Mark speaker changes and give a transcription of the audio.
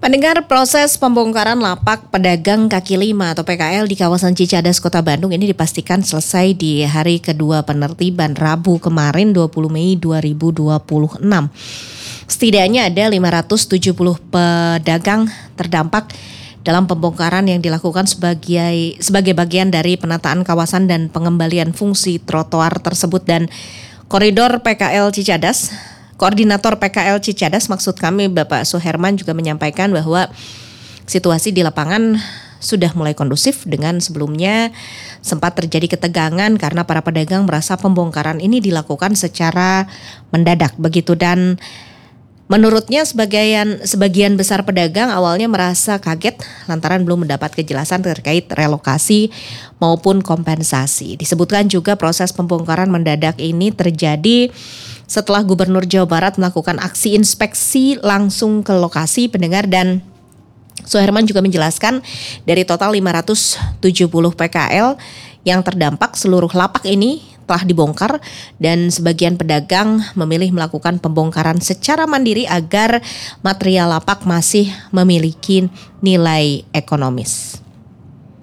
Speaker 1: Pendengar, proses pembongkaran lapak pedagang kaki lima atau PKL di kawasan Cicadas, Kota Bandung ini dipastikan selesai di hari kedua penertiban Rabu kemarin 20 Mei 2026. Setidaknya ada 570 pedagang terdampak dalam pembongkaran yang dilakukan sebagai bagian dari penataan kawasan dan pengembalian fungsi trotoar tersebut. Dan koridor PKL Cicadas, Koordinator PKL Cicadas maksud kami Bapak Suherman juga menyampaikan bahwa situasi di lapangan sudah mulai kondusif dengan sebelumnya sempat terjadi ketegangan karena para pedagang merasa pembongkaran ini dilakukan secara mendadak begitu. Dan menurutnya sebagian besar pedagang awalnya merasa kaget lantaran belum mendapat kejelasan terkait relokasi maupun kompensasi. Disebutkan juga proses pembongkaran mendadak ini terjadi setelah Gubernur Jawa Barat melakukan aksi inspeksi langsung ke lokasi, pendengar. Dan Suherman juga menjelaskan dari total 570 PKL yang terdampak, seluruh lapak ini telah dibongkar dan sebagian pedagang memilih melakukan pembongkaran secara mandiri agar material lapak masih memiliki nilai ekonomis.